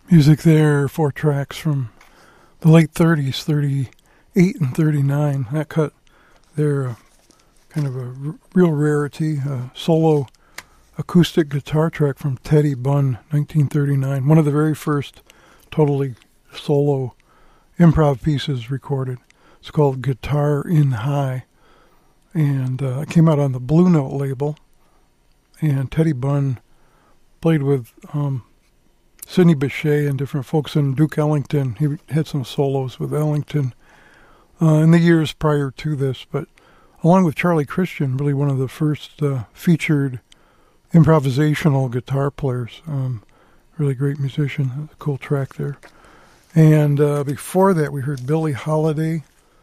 Music there, 4 tracks from the late 30s, 38 and 39. That cut there, kind of a real rarity, a solo acoustic guitar track from Teddy Bunn, 1939. One of the very first totally solo improv pieces recorded. It's called Guitar in High, and it came out on the Blue Note label. And Teddy Bunn played with Sidney Bechet and different folks, and Duke Ellington. He had some solos with Ellington in the years prior to this, but along with Charlie Christian, really one of the first featured improvisational guitar players. Really great musician. A cool track there. And before that, we heard Billie Holiday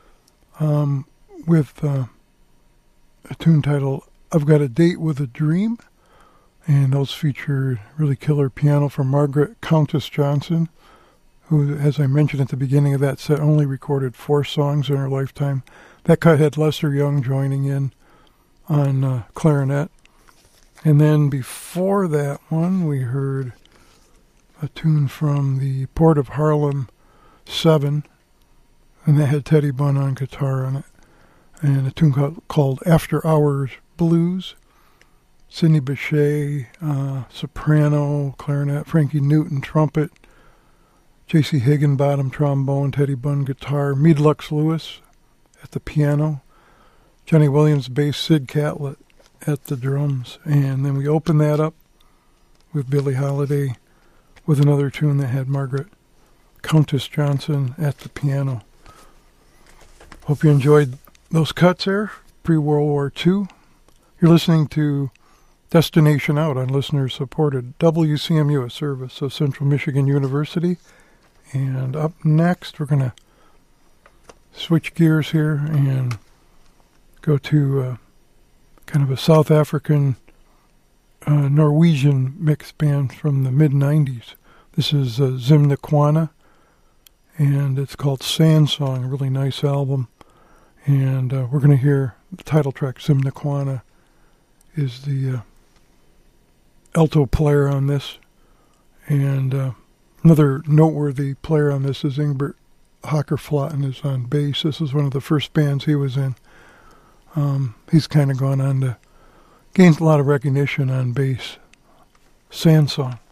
with a tune titled I've Got a Date with a Dream. And those featured really killer piano from Margaret Countess Johnson, who, as I mentioned at the beginning of that set, only recorded 4 songs in her lifetime. That cut had Lester Young joining in on clarinet. And then before that one, we heard a tune from the Port of Harlem 7, and that had Teddy Bunn on guitar on it, and a tune called After Hours Blues. Sidney Bechet, soprano, clarinet, Frankie Newton, trumpet, J.C. Higginbottom, trombone, Teddy Bunn, guitar, Meade Lux Lewis at the piano, Johnny Williams, bass, Sid Catlett at the drums. And then we opened that up with Billie Holiday with another tune that had Margaret Countess Johnson at the piano. Hope you enjoyed those cuts there, pre-World War II. You're listening to Destination Out on listener-supported WCMU, a service of Central Michigan University. And up next, we're going to switch gears here and go to kind of a South African Norwegian mixed band from the mid-90s. This is Zimnikwana, and it's called Sand Song, a really nice album. And we're going to hear the title track, Zimnikwana, is the alto player on this. And another noteworthy player on this is Ingbert Hockerflatten is on bass. This is one of the first bands he was in. He's kind of gone on to gain a lot of recognition on bass. Sand Song.